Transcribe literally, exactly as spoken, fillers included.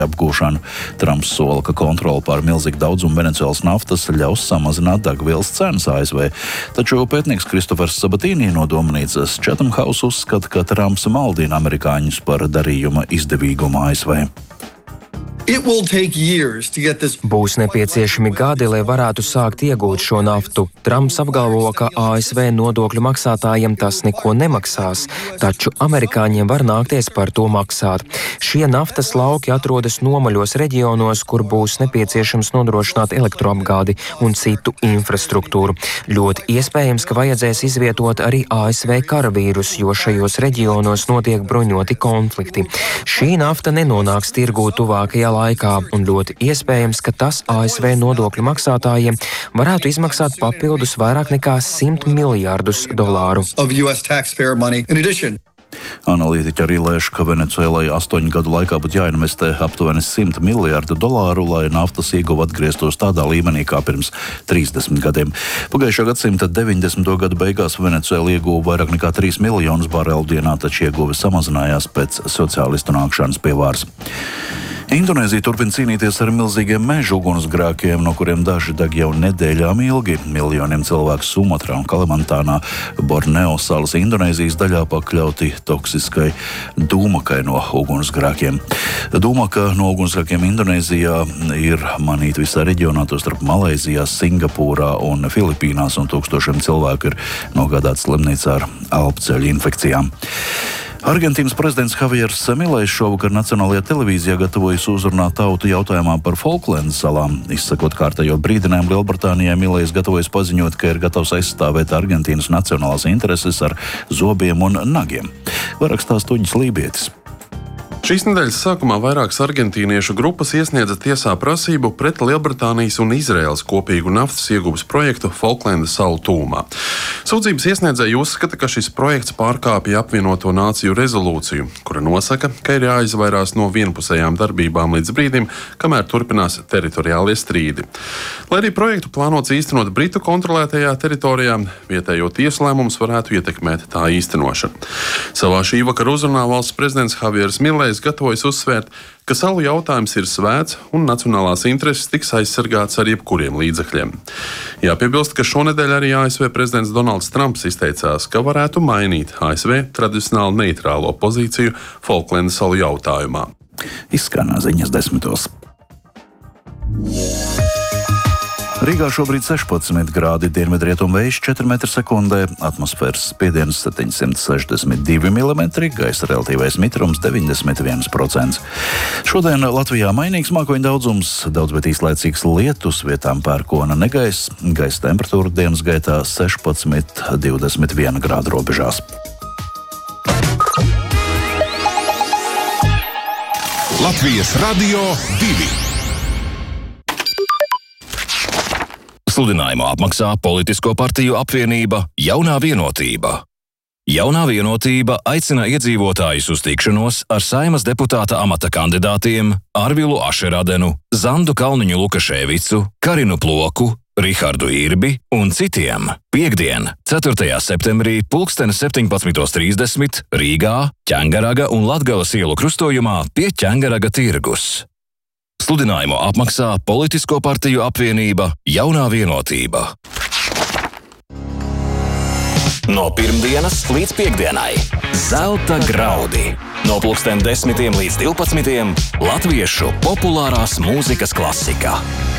apgūšanu. Trumps sola, ka kontrole pār milzīgu daudzumu Venecuēlas naftas ļaus samazināt degvielas cenas A S V. Taču pētnieks Kristofers Sabatīnī no domnīcas Chatham House uzskata, ka Trumps maldina amerikāņus par darījuma izdevīgumu A S V. Būs nepieciešami gadi, lai varētu sākt iegūt šo naftu. Trumps apgalvo, ka A S V nodokļu maksātājiem tas neko nemaksās, taču amerikāņiem var nākties par to maksāt. Šie naftas lauki atrodas nomaļos reģionos, kur būs nepieciešams nodrošināt elektroapgādi un citu infrastruktūru. Ļoti iespējams, ka vajadzēs izvietot arī A S V karavīrus, jo šajos reģionos notiek bruņoti konflikti. Šī nafta nenonāks tirgū tuvākajā laikā, un ļoti iespējams, ka tas A S V nodokļu maksātājiem varētu izmaksāt papildus vairāk nekā simt miljārdus dolāru. Analītiķi arī lēš, ka Venecuēlai astoņu gadu laikā būtu jāinvestē aptuveni simt miljārdu dolāru, lai naftas ieguva atgrieztos tādā līmenī kā pirms trīsdesmit gadiem. Pagājušā gadsimta deviņdesmito gadu beigās Venecuēla ieguva vairāk nekā trīs miljonus barelu dienā, taču ieguve samazinājās pēc sociālistu nākšanas pie varas. Indonēzija turpina cīnīties ar milzīgiem meža ugunsgrēkiem, no kuriem daži deg jau nedēļām ilgi. Miljoniem cilvēku Sumatrā un Kalimantānā, Borneo salas Indonēzijas daļā pakļauti toksiskai dūmakai no ugunsgrēkiem. Dūmaka no ugunsgrēkiem Indonēzijā ir manīta visā reģionā, tostarp Malaizijā, Singapūrā un Filipīnās, un tūkstošiem cilvēku ir nogādāti slimnīcā ar elpceļu infekcijām. Argentīnas prezidents Javiers Milejs šovakar Nacionālajā televīzijā gatavojas uzrunāt tautu jautājumā par Falklendu salām. Izsakot kārtējo brīdinājumu Lielbritānijai, Milejs gatavojas paziņot, ka ir gatavs aizstāvēt Argentīnas nacionālās intereses ar zobiem un nagiem. Vairāk stāsta Uģis Lībietis. Šīs nedēļas sākumā vairākas argentīniešu grupas iesniedza tiesā prasību pret Lielbritānijas un Izraēlas kopīgu naftas ieguves projektu Falklendu salu tūmā. Sūdzības iesniedzēji uzskata, ka šis projekts pārkāpja apvienoto nāciju rezolūciju, kura nosaka, ka ir jāizvairās no vienpusējām darbībām līdz brīdim, kamēr turpinās teritoriālie strīdi. Lai arī projektu plānots īstenot Britu kontrolētajā teritorijā, vietējo tiesu lēmums varētu ietekmēt tā īstenošanu. Savā šī vakara uzrunā valsts prezidents Javiers Milejs gatavojas uzsvērt, ka salu jautājums ir svēts un nacionālās intereses tiks aizsargāts ar jebkuriem līdzekļiem. Jāpiebilst, ka šonedēļ arī A S V prezidents Donalds Trumps izteicās, ka varētu mainīt A S V tradicionāli neitrālo pozīciju Falklendu salu jautājumā. Izskanā ziņas desmitos. Rīgā šobrīd sešpadsmit grādi, dienvidrietumu vējš četri metri sekundē, atmosfēras spiediens septiņsimt sešdesmit divi milimetri, gaisa relatīvais mitrums deviņdesmit viens procents. Šodien Latvijā mainīgs mākoņu daudzums, daudz, bet īslaicīgs lietus, vietām pērkona negaiss, gaisa temperatūra dienas gaitā sešpadsmit līdz divdesmit viena grādu robežās. Latvijas Radio divi. Sludinājumu apmaksā Politisko partiju apvienība Jaunā vienotība. Jaunā vienotība aicina iedzīvotājus uz tikšanos ar Saeimas deputāta amata kandidātiem Arvilu Ašeradenu, Zandu Kalniņu Lukaševicu, Karinu Ploku, Rihardu Irbi un citiem piektdien, ceturtajā septembrī, pulksteni septiņpadsmit trīsdesmit Rīgā, Ķengaraga un Latgales ielu krustojumā pie Ķengaraga tirgus. Sludinājumu apmaksā Politisko partiju apvienība Jaunā vienotība. No pirmdienas līdz piekdienai Zelta graudi. No pulksten desmitiem līdz divpadsmitiem latviešu populārās mūzikas klasika.